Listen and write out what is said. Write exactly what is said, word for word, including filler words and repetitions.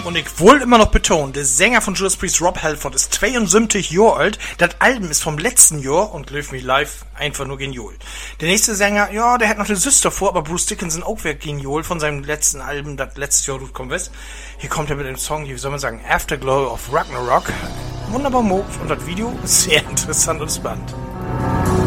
Und ich wollte immer noch betonen, der Sänger von Judas Priest, Rob Halford, ist zweiundsiebzig Jahre alt. Das Album ist vom letzten Jahr und läuft mich live einfach nur genial. Der nächste Sänger, ja, der hat noch eine Süster vor, aber Bruce Dickinson auch wäre genial von seinem letzten Album, das letztes Jahr kommt West. Hier kommt er mit dem Song, wie soll man sagen, Afterglow of Ragnarok. Wunderbar mogt und das Video ist sehr interessant und spannend.